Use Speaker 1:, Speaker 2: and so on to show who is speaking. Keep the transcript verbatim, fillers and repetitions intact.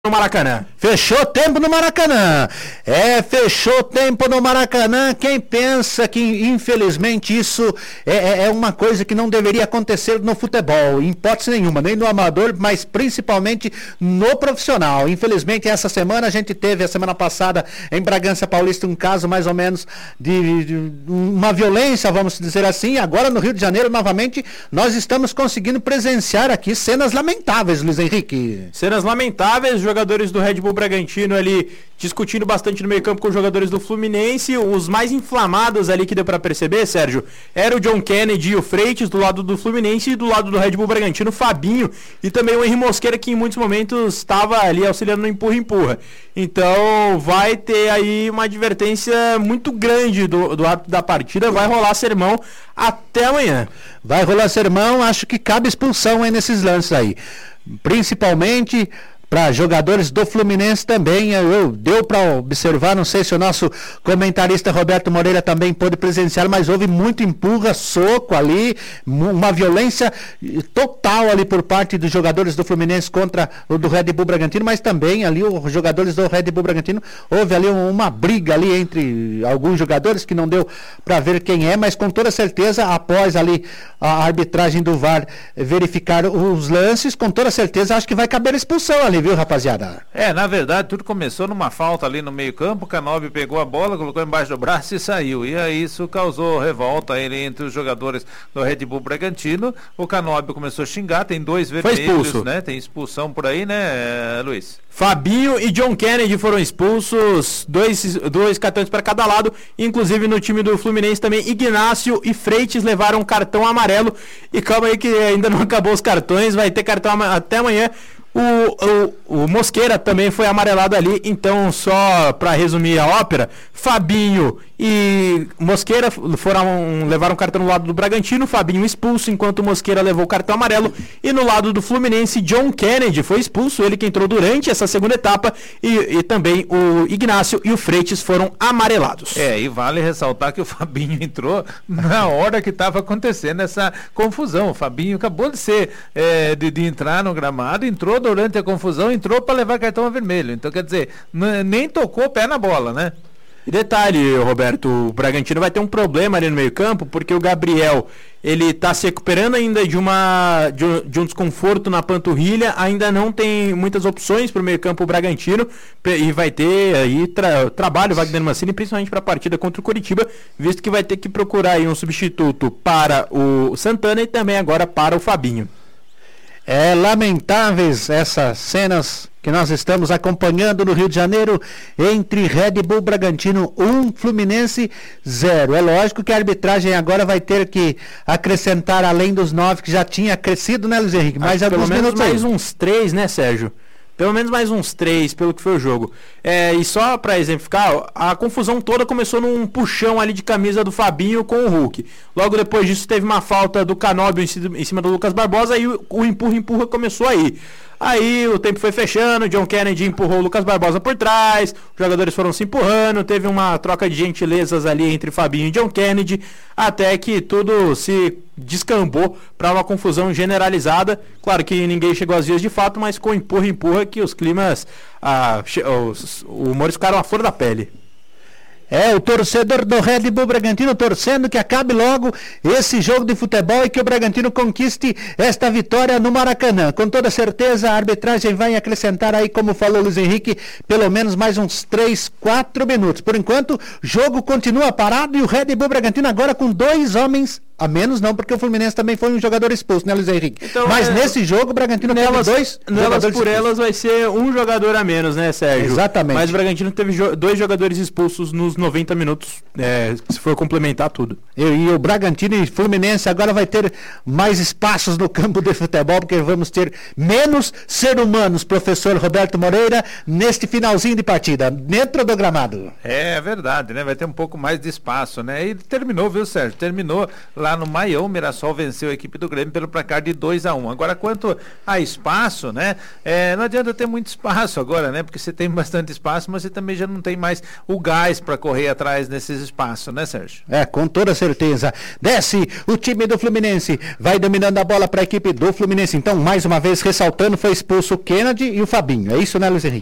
Speaker 1: no Maracanã.
Speaker 2: Fechou tempo no Maracanã. É, fechou tempo no Maracanã. Quem pensa que, infelizmente, isso é, é uma coisa que não deveria acontecer no futebol, em hipótese nenhuma, nem no amador, mas principalmente no profissional. Infelizmente, essa semana a gente teve, a semana passada, em Bragança Paulista, um caso mais ou menos de, de uma violência, vamos dizer assim. Agora, no Rio de Janeiro, novamente, nós estamos conseguindo presenciar aqui cenas lamentáveis, Luiz Henrique.
Speaker 1: Cenas lamentáveis, jogadores do Red Bull Bragantino ali discutindo bastante no meio campo com os jogadores do Fluminense. Os mais inflamados ali que deu pra perceber, Sérgio, era o John Kennedy e o Freitas do lado do Fluminense, e do lado do Red Bull Bragantino o Fabinho e também o Henry Mosqueira, que em muitos momentos estava ali auxiliando no empurra-empurra. Então vai ter aí uma advertência muito grande do, do árbitro da partida. Vai rolar sermão até amanhã.
Speaker 2: Vai rolar sermão, acho que cabe expulsão aí nesses lances aí, principalmente para jogadores do Fluminense também. Eu, deu para observar, não sei se o nosso comentarista Roberto Moreira também pôde presenciar, mas houve muito empurra, soco ali, uma violência total ali por parte dos jogadores do Fluminense contra o do Red Bull Bragantino, mas também ali os jogadores do Red Bull Bragantino, houve ali uma briga ali entre alguns jogadores que não deu para ver quem é, mas com toda certeza, após ali a arbitragem do V A R verificar os lances, com toda certeza acho que vai caber expulsão ali, viu, rapaziada?
Speaker 3: É, na verdade, tudo começou numa falta ali no meio campo. O Canóbio pegou a bola, colocou embaixo do braço e saiu, e aí isso causou revolta ele entre os jogadores do Red Bull Bragantino. O Canóbio começou a xingar, tem dois vermelhos, né? Tem expulsão por aí, né, Luiz?
Speaker 1: Fabinho e John Kennedy foram expulsos, dois, dois cartões para cada lado. Inclusive no time do Fluminense também, Ignácio e Freitas levaram um cartão amarelo. E calma aí que ainda não acabou os cartões, vai ter cartão até amanhã. O, o, o Mosqueira também foi amarelado ali. Então, só para resumir a ópera, Fabinho e Mosqueira foram, levaram cartão no lado do Bragantino, Fabinho expulso, enquanto o Mosqueira levou o cartão amarelo. E no lado do Fluminense, John Kennedy foi expulso, ele que entrou durante essa segunda etapa, e, e também o Ignácio e o Freitas foram amarelados.
Speaker 3: É, e vale ressaltar que o Fabinho entrou na hora que estava acontecendo essa confusão. O Fabinho acabou de ser é, de, de entrar no gramado, entrou durante a confusão, entrou para levar cartão vermelho. Então, quer dizer, n- nem tocou o pé na bola, né?
Speaker 1: E detalhe, Roberto, o Bragantino vai ter um problema ali no meio campo, porque o Gabriel, ele tá se recuperando ainda de, uma, de, um, de um desconforto na panturrilha, ainda não tem muitas opções para o meio campo Bragantino, e vai ter aí tra- trabalho, Wagner Mancini, principalmente para a partida contra o Coritiba, visto que vai ter que procurar aí um substituto para o Santana e também agora para o Fabinho.
Speaker 2: É lamentáveis essas cenas que nós estamos acompanhando no Rio de Janeiro, entre Red Bull Bragantino um, Fluminense zero. É lógico que a arbitragem agora vai ter que acrescentar, além dos nove que já tinha crescido, né, Luiz Henrique?
Speaker 1: Mas pelo menos mais uns três, né, Sérgio? Pelo menos mais uns três, pelo que foi o jogo. É, e só para exemplificar, a confusão toda começou num puxão ali de camisa do Fabinho com o Hulk. Logo depois disso teve uma falta do Canóbio em cima do Lucas Barbosa, e o, o empurra-empurra começou aí. Aí o tempo foi fechando, John Kennedy empurrou o Lucas Barbosa por trás, os jogadores foram se empurrando, teve uma troca de gentilezas ali entre Fabinho e John Kennedy, até que tudo se descambou para uma confusão generalizada. Claro que ninguém chegou às vias de fato, mas com empurra-empurra que os climas, ah, os, os humores ficaram à flor da pele.
Speaker 2: É, o torcedor do Red Bull Bragantino torcendo que acabe logo esse jogo de futebol e que o Bragantino conquiste esta vitória no Maracanã. Com toda certeza a arbitragem vai acrescentar aí, como falou Luiz Henrique, pelo menos mais uns três, quatro minutos. Por enquanto, o jogo continua parado e o Red Bull Bragantino agora com dois homens a menos, não, porque o Fluminense também foi um jogador expulso, né, Luiz Henrique? Então, Mas é, nesse jogo o Bragantino
Speaker 1: nelas,
Speaker 2: teve dois
Speaker 1: nelas por expulsos. Elas vai ser um jogador a menos, né, Sérgio?
Speaker 2: Exatamente.
Speaker 1: Mas o Bragantino teve jo- dois jogadores expulsos nos noventa minutos, é, se for complementar tudo.
Speaker 2: E, e o Bragantino e Fluminense agora vai ter mais espaços no campo de futebol, porque vamos ter menos seres humanos, professor Roberto Moreira, neste finalzinho de partida, dentro do gramado.
Speaker 3: É verdade, né? Vai ter um pouco mais de espaço, né? E terminou, viu, Sérgio? Terminou lá lá no Maião, o Mirassol venceu a equipe do Grêmio pelo placar de dois a um. Agora, quanto a espaço, né? É, não adianta ter muito espaço agora, né? Porque você tem bastante espaço, mas você também já não tem mais o gás para correr atrás nesses espaços, né, Sérgio?
Speaker 2: É, com toda certeza. Desce o time do Fluminense, vai dominando a bola para a equipe do Fluminense. Então, mais uma vez, ressaltando, foi expulso o Kennedy e o Fabinho. É isso, né, Luiz Henrique?